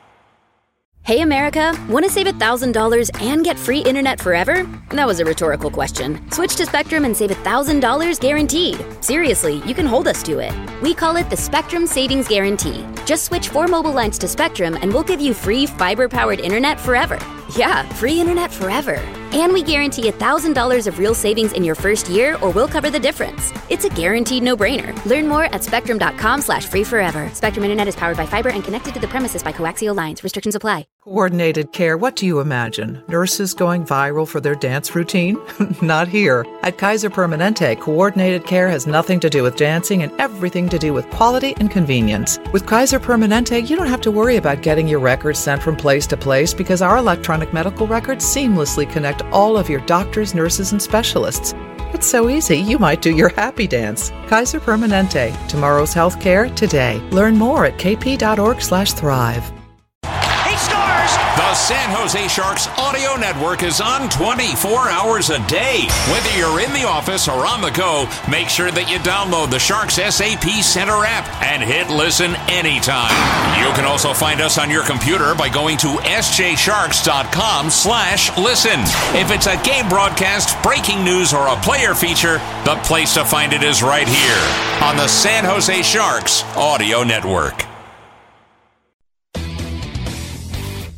Hey, America, want to save one thousand dollars and get free internet forever? That was a rhetorical question. Switch to Spectrum and save one thousand dollars guaranteed. Seriously, you can hold us to it. We call it the Spectrum Savings Guarantee. Just switch four mobile lines to Spectrum and we'll give you free fiber-powered internet forever. Yeah, free internet forever. And we guarantee one thousand dollars of real savings in your first year, or we'll cover the difference. It's a guaranteed no-brainer. Learn more at spectrum.com slash free forever. Spectrum Internet is powered by fiber and connected to the premises by coaxial lines. Restrictions apply. Coordinated care, what do you imagine? Nurses going viral for their dance routine? Not here. At Kaiser Permanente, coordinated care has nothing to do with dancing and everything to do with quality and convenience. With Kaiser Permanente, you don't have to worry about getting your records sent from place to place because our electronic medical records seamlessly connect all of your doctors, nurses, and specialists. It's so easy, you might do your happy dance. Kaiser Permanente, tomorrow's healthcare today. Learn more at k p dot org slash thrive. He scores! The San Jose Sharks Audio Network is on twenty-four hours a day. Whether you're in the office or on the go, make sure that you download the Sharks S A P Center app and hit listen anytime. You can also find us on your computer by going to s j sharks dot com slash listen. If it's a game broadcast, breaking news, or a player feature, the place to find it is right here on the San Jose Sharks Audio Network.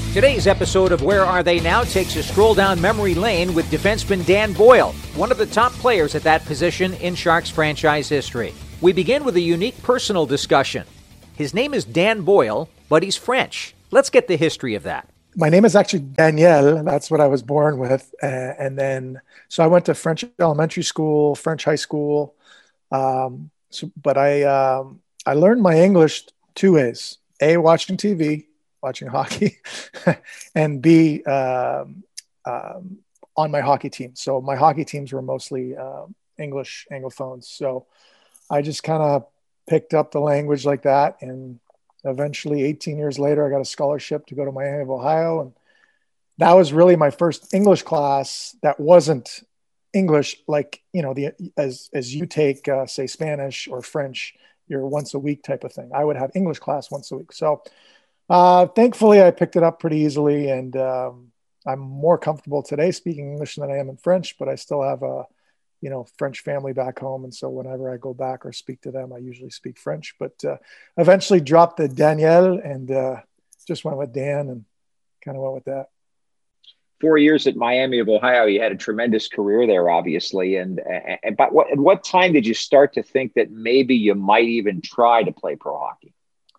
Today's episode of Where Are They Now takes a stroll down memory lane with defenseman Dan Boyle, one of the top players at that position in Sharks franchise history. We begin with a unique personal discussion. His name is Dan Boyle, but he's French. Let's get the history of that. My name is actually Daniel, and that's what I was born with. Uh, and then, so I went to French elementary school, French high school. Um, so, but I, um, I learned my English two ways: A, watching T V, watching hockey, and B, um, um, on my hockey team. So my hockey teams were mostly uh, English Anglophones. So I just kind of picked up the language like that, and eventually eighteen years later, I got a scholarship to go to Miami of Ohio. And that was really my first English class that wasn't English, like, you know, the, as, as you take, uh, say, Spanish or French, your once a week type of thing. I would have English class once a week. So uh, thankfully I picked it up pretty easily, and um, I'm more comfortable today speaking English than I am in French, but I still have a, you know, French family back home. And so whenever I go back or speak to them, I usually speak French, but uh, eventually dropped the Daniel and uh, just went with Dan and kind of went with that. Four years at Miami of Ohio, you had a tremendous career there, obviously. And, and but what, at what time did you start to think that maybe you might even try to play pro hockey?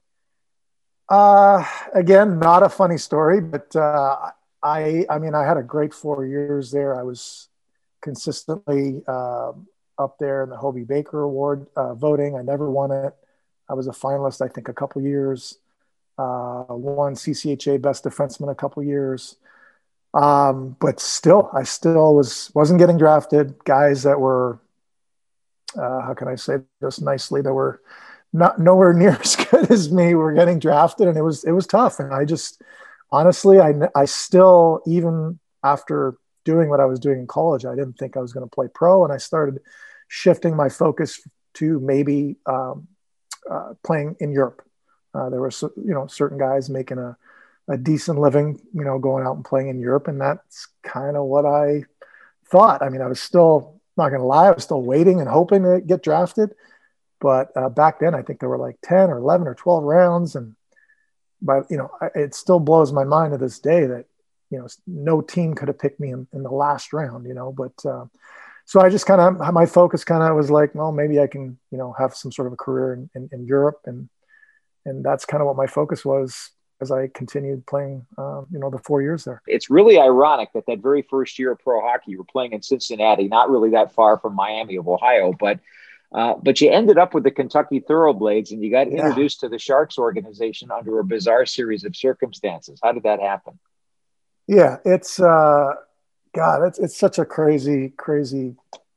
Uh, again, not a funny story, but uh, I, I mean, I had a great four years there. I was consistently uh, up there in the Hobey Baker Award uh, voting. I never won it. I was a finalist, I think, a couple years. Uh, won C C H A Best Defenseman a couple years. Um, but still, I still was, wasn't getting drafted. Guys that were, uh, how can I say this nicely, that were not nowhere near as good as me were getting drafted. And it was, it was tough. And I just, honestly, I, I still, even after doing what I was doing in college, I didn't think I was going to play pro. And I started shifting my focus to maybe um, uh, playing in Europe. Uh, there were, you know, certain guys making a, a decent living, you know, going out and playing in Europe. And that's kind of what I thought. I mean, I was still, not going to lie, I was still waiting and hoping to get drafted. But uh, back then, I think there were like ten or eleven or twelve rounds. And, but, you know, I, it still blows my mind to this day that, you know, no team could have picked me in, in the last round, you know, but uh, so I just kind of, my focus kind of was like, well, maybe I can, you know, have some sort of a career in, in, in Europe. And, and that's kind of what my focus was as I continued playing, um, you know, the four years there. It's really ironic that that very first year of pro hockey, you were playing in Cincinnati, not really that far from Miami of Ohio, but uh, but you ended up with the Kentucky Thoroughblades, and you got Yeah. introduced to the Sharks organization under a bizarre series of circumstances. How did that happen? Yeah, it's, uh, God, it's, it's such a crazy, crazy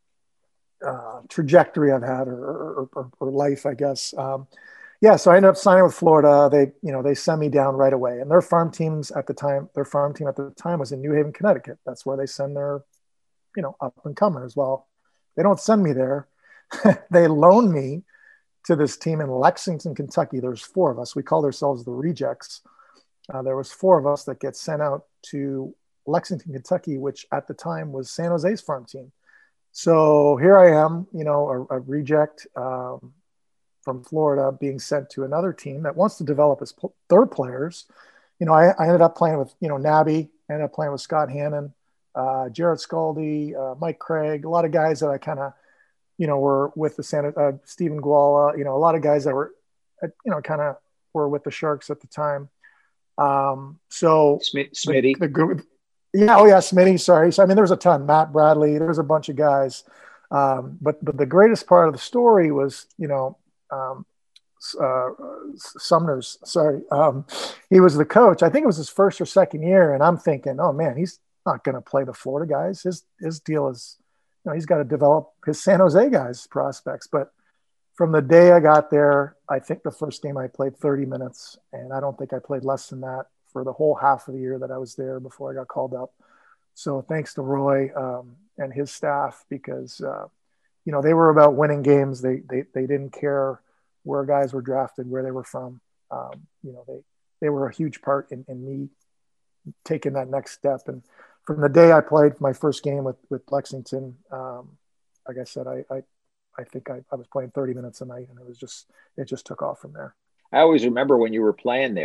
uh, trajectory I've had, or, or, or, or life, I guess. Um, Yeah, so I ended up signing with Florida. They, you know, they sent me down right away. And their farm teams at the time, their farm team at the time was in New Haven, Connecticut. That's where they send their, you know, up and comers. Well, they don't send me there. They loan me to this team in Lexington, Kentucky. There's four of us. We called ourselves the Rejects. Uh, there was four of us that get sent out to Lexington, Kentucky, which at the time was San Jose's farm team. So here I am, you know, a, a reject, um, from Florida, being sent to another team that wants to develop as pl- third players. You know, I, I ended up playing with, you know, Nabby, ended up playing with Scott Hannon, uh, Jared Scaldi, uh, Mike Craig, a lot of guys that I kind of, you know, were with the Santa, uh, Stephen Guala, you know, a lot of guys that were, uh, you know, kind of were with the Sharks at the time. Um, so Sm- Smitty. The, the group, yeah, oh yeah, Smitty, sorry. So, I mean, there was a ton, Matt Bradley, there was a bunch of guys. Um, but, but the greatest part of the story was, you know, Um, uh, Sumner's, sorry. Um, he was the coach. I think it was his first or second year. And I'm thinking, oh man, he's not going to play the Florida guys. His, his deal is, you know, he's got to develop his San Jose guys prospects. But from the day I got there, I think the first game I played thirty minutes, and I don't think I played less than that for the whole half of the year that I was there before I got called up. So thanks to Roy um, and his staff, because, uh, you know, they were about winning games. They, they, they didn't care where guys were drafted, where they were from. Um, you know, they, they were a huge part in, in me taking that next step. And from the day I played my first game with, with Lexington, um, like I said, I, I, I think I, I was playing thirty minutes a night, and it was just, it just took off from there. I always remember when you were playing there,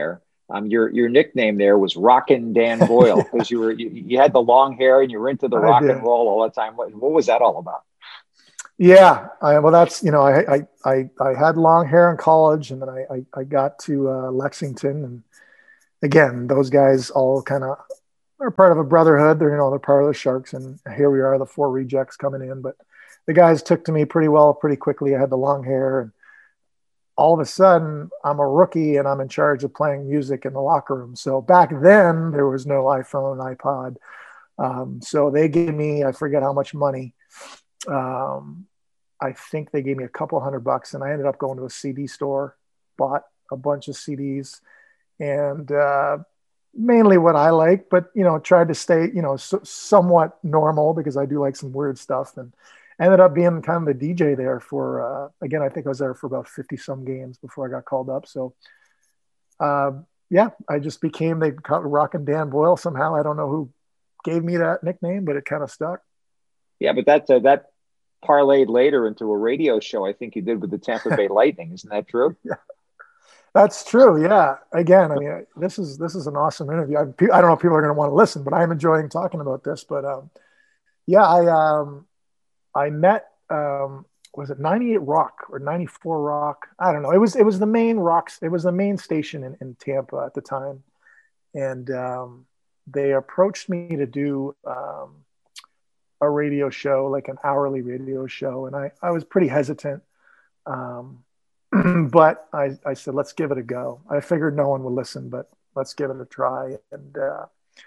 Um, your your nickname there was Rockin' Dan Boyle because you were you, you had the long hair and you were into the rock and roll all the time. What, what was that all about? Yeah, I, well, that's you know, I, I I I had long hair in college, and then I I, I got to uh, Lexington, and again, those guys all kind of are part of a brotherhood. They're you know they're part of the Sharks, and here we are, the four rejects coming in, but the guys took to me pretty well, pretty quickly. I had the long hair, and all of a sudden I'm a rookie and I'm in charge of playing music in the locker room. So back then there was no iPhone, iPod. Um, so they gave me, I forget how much money. Um, I think they gave me a couple hundred bucks, and I ended up going to a C D store, bought a bunch of C Ds, and uh, mainly what I like, but, you know, tried to stay, you know, so, somewhat normal because I do like some weird stuff, and ended up being kind of the D J there for, uh, again, I think I was there for about fifty some games before I got called up. So, uh, yeah, I just became, they called Rockin' Dan Boyle somehow. I don't know who gave me that nickname, but it kind of stuck. Yeah, but that, uh, that parlayed later into a radio show I think you did with the Tampa Bay Lightning. Isn't that true? Yeah, that's true. Yeah. Again, I mean, this is, this is an awesome interview. I, I don't know if people are going to want to listen, but I'm enjoying talking about this, but, um, yeah, I, um, I met, um, was it ninety-eight Rock or ninety-four Rock? I don't know. It was, it was the main rocks. It was the main station in, in Tampa at the time. And, um, they approached me to do, um, a radio show, like an hourly radio show. And I, I was pretty hesitant. Um, but I, I said, let's give it a go. I figured no one would listen, but let's give it a try. And, uh,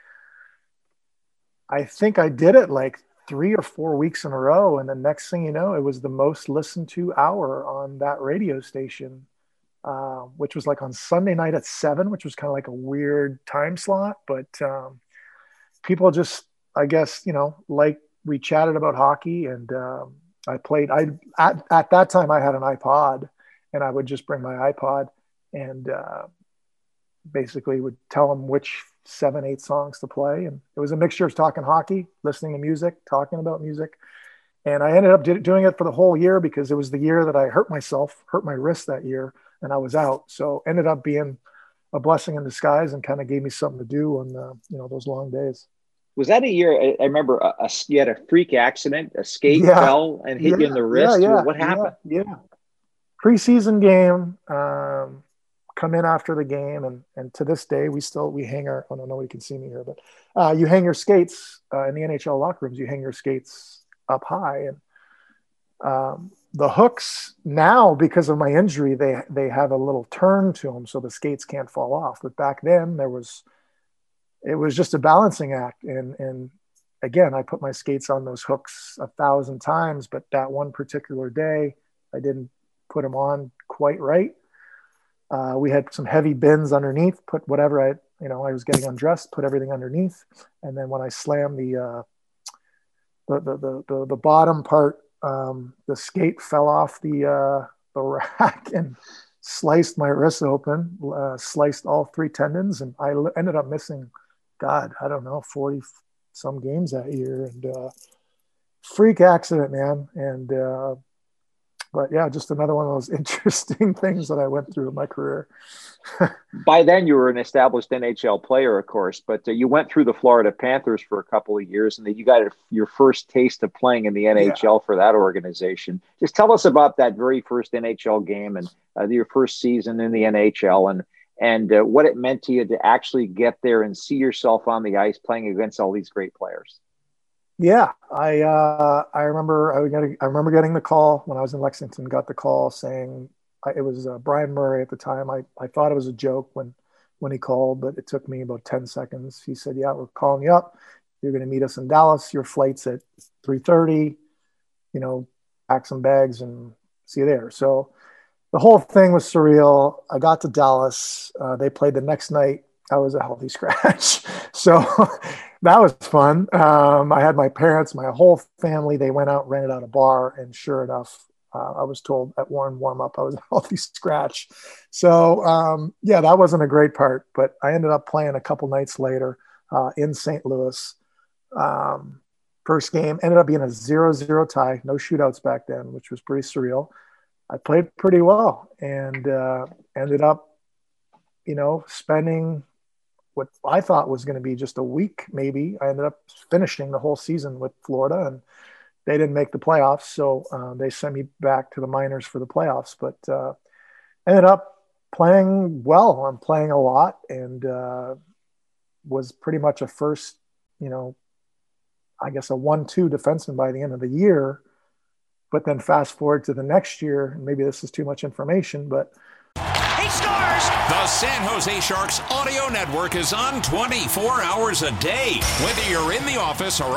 I think I did it like three or four weeks in a row. And the next thing you know, it was the most listened to hour on that radio station, uh, which was like on Sunday night at seven, which was kind of like a weird time slot. But um, people just, I guess, you know, like we chatted about hockey, and um, I played, I at, at that time I had an iPod, and I would just bring my iPod and uh, basically would tell them which seven, eight songs to play. And it was a mixture of talking hockey, listening to music, talking about music. And I ended up did, doing it for the whole year because it was the year that I hurt myself, hurt my wrist that year, and I was out. So ended up being a blessing in disguise and kind of gave me something to do on, uh, you know, those long days. Was that a year? I, I remember a, a, you had a freak accident, a skate yeah. fell and hit yeah. you in the wrist. Yeah, yeah, what happened? Yeah. yeah. Preseason game, um, come in after the game, and and to this day we still we hang our, I don't know, nobody can see me here, but uh, you hang your skates uh, in the N H L locker rooms. You hang your skates up high, and um, the hooks now, because of my injury, they they have a little turn to them, so the skates can't fall off. But back then there was, it was just a balancing act, and and again I put my skates on those hooks a thousand times, but that one particular day I didn't put them on quite right. Uh, we had some heavy bins underneath, put whatever I, you know, I was getting undressed, put everything underneath. And then when I slammed the, uh, the, the, the, the, the bottom part, um, the skate fell off the, uh, the rack and sliced my wrist open, uh, sliced all three tendons. And I ended up missing, God, I don't know, forty some games that year. And, uh, freak accident, man. And, uh, But yeah, just another one of those interesting things that I went through in my career. By then, you were an established N H L player, of course, but uh, you went through the Florida Panthers for a couple of years, and then you got a, your first taste of playing in the N H L yeah. for that organization. Just tell us about that very first N H L game and uh, your first season in the N H L, and and uh, what it meant to you to actually get there and see yourself on the ice playing against all these great players. Yeah, I uh, I remember I, got a, I remember getting the call when I was in Lexington. Got the call saying I, it was uh, Brian Murray at the time. I, I thought it was a joke when when he called, but it took me about ten seconds. He said, "Yeah, we're calling you up. You're going to meet us in Dallas. Your flight's at three thirty. You know, pack some bags and see you there." So the whole thing was surreal. I got to Dallas. Uh, they played the next night. I was a healthy scratch. So that was fun. Um, I had my parents, my whole family, they went out, rented out a bar. And sure enough, uh, I was told at warm warm up, I was a healthy scratch. So um, yeah, that wasn't a great part, but I ended up playing a couple nights later uh, in Saint Louis. Um, first game ended up being a zero zero tie, no shootouts back then, which was pretty surreal. I played pretty well and uh, ended up you know, spending what I thought was going to be just a week, maybe. I ended up finishing the whole season with Florida, and they didn't make the playoffs. So uh, they sent me back to the minors for the playoffs, but uh, ended up playing well. I'm playing a lot, and uh, was pretty much a first, you know, I guess a one two defenseman by the end of the year. But then fast forward to the next year, maybe this is too much information, but he scores! The San Jose Sharks Audio Network is on twenty-four hours a day. Whether you're in the office or